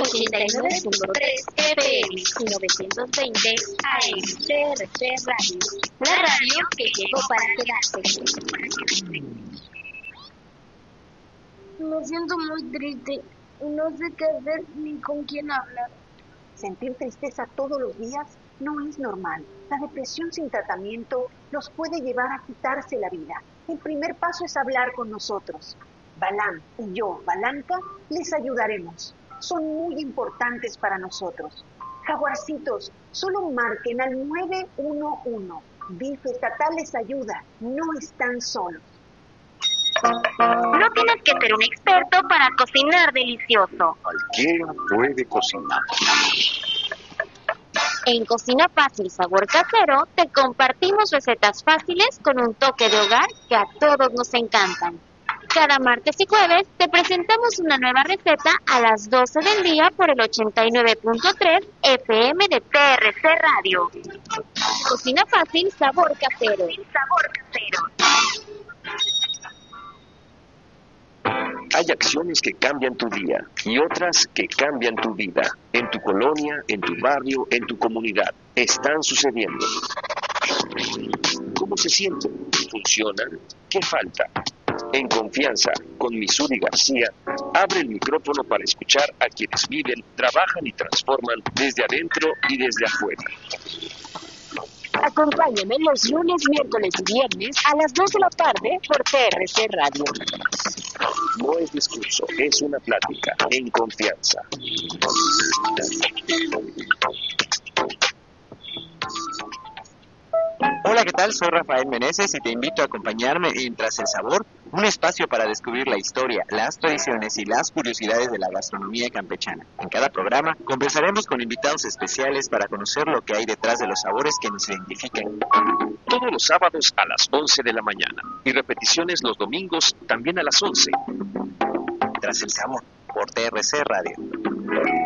89.3 FM y 920 AM TRC Radio, la radio que llegó para quedarse. Me siento muy triste y no sé qué hacer ni con quién hablar. Sentir tristeza todos los días no es normal. La depresión sin tratamiento los puede llevar a quitarse la vida. El primer paso es hablar con nosotros. Balam y yo, Balanca, les ayudaremos. Son muy importantes para nosotros. Jaguarcitos, solo marquen al 911. DIF estatal les ayuda. No están solos. No tienes que ser un experto para cocinar delicioso. Cualquiera puede cocinar. En Cocina Fácil Sabor Casero te compartimos recetas fáciles con un toque de hogar que a todos nos encantan. Cada martes y jueves te presentamos una nueva receta a las 12 del día por el 89.3 FM de TRC Radio. Cocina Fácil Sabor Casero. Hay acciones que cambian tu día y otras que cambian tu vida. En tu colonia, en tu barrio, en tu comunidad. Están sucediendo. ¿Cómo se sienten? ¿Funcionan? ¿Qué falta? En confianza, con Misuri García, abre el micrófono para escuchar a quienes viven, trabajan y transforman desde adentro y desde afuera. Acompáñame los lunes, miércoles y viernes a las 2 de la tarde por TRC Radio. No es discurso, es una plática en confianza. Hola, ¿qué tal? Soy Rafael Meneses y te invito a acompañarme en Tras el Sabor, un espacio para descubrir la historia, las tradiciones y las curiosidades de la gastronomía campechana. En cada programa conversaremos con invitados especiales para conocer lo que hay detrás de los sabores que nos identifican. Todos los sábados a las 11 de la mañana y repeticiones los domingos también a las 11. Tras el Sabor, por TRC Radio.